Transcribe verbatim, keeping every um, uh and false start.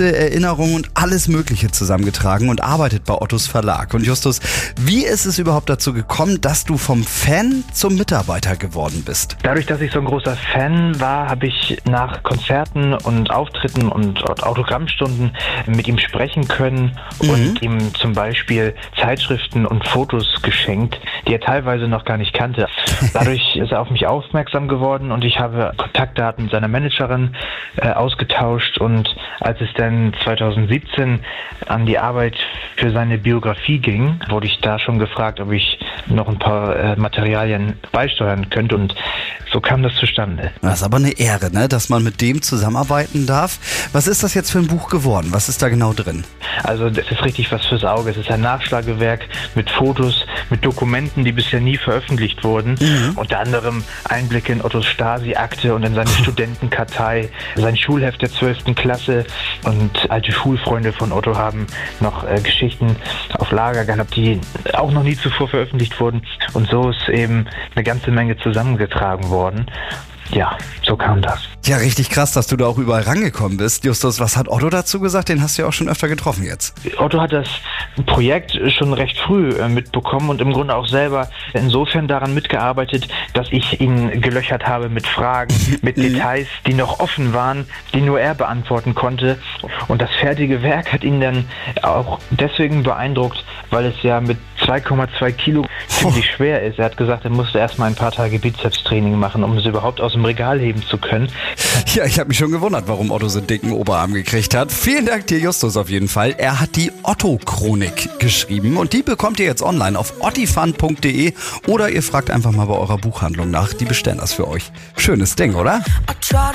Texte, Erinnerungen und alles Mögliche zusammengetragen und arbeitet bei Ottos Verlag. Und Justus, wie ist es überhaupt dazu gekommen, dass du vom Fan zum Mitarbeiter geworden bist? Dadurch, dass ich so ein großer Fan war, habe ich nach Konzerten und Auftritten und Autogrammstunden mit ihm sprechen können mhm. und ihm zum Beispiel Zeitschriften und Fotos geschenkt, die er teilweise noch gar nicht kannte. Dadurch ist er auf mich aufmerksam geworden und ich habe Kontaktdaten seiner Managerin äh, ausgetauscht, und als es dann zwanzig siebzehn an die Arbeit für seine Biografie ging, wurde ich da schon gefragt, ob ich noch ein paar äh, Materialien beisteuern könnte, und so kam das zustande. Das ist aber eine Ehre, ne, dass man mit dem zusammenarbeiten darf. Was ist das jetzt für ein Buch geworden? Was ist da genau drin? Also das ist richtig was fürs Auge. Es ist ein Nachschlagewerk mit Fotos, mit Dokumenten, die bisher nie veröffentlicht wurden. Mhm. Unter anderem Einblicke in Ottos Stasi-Akte und in seine Studentenkartei, sein Schulheft der zwölften Klasse, und alte Schulfreunde von Otto haben noch äh, Geschichten auf Lager gehabt, die auch noch nie zuvor veröffentlicht wurden. Und so ist eben eine ganze Menge zusammengetragen worden. Ja, so kam das. Ja, richtig krass, dass du da auch überall rangekommen bist. Justus, was hat Otto dazu gesagt? Den hast du ja auch schon öfter getroffen jetzt. Otto hat das Projekt schon recht früh äh, mitbekommen und im Grunde auch selber insofern daran mitgearbeitet, dass ich ihn gelöchert habe mit Fragen, mit Details, die noch offen waren, die nur er beantworten konnte. Und das fertige Werk hat ihn dann auch deswegen beeindruckt, weil es ja mit zwei Komma zwei Kilo ziemlich oh. schwer ist. Er hat gesagt, er musste erstmal ein paar Tage Bizepstraining machen, um es überhaupt aus dem Regal heben zu können. Ja, ich habe mich schon gewundert, warum Otto so einen dicken Oberarm gekriegt hat. Vielen Dank dir, Justus, auf jeden Fall. Er hat die Otto-Chronik geschrieben und die bekommt ihr jetzt online auf ottifund punkt de oder ihr fragt einfach mal bei eurer Buchhandlung nach. Die bestellen das für euch. Schönes Ding, oder?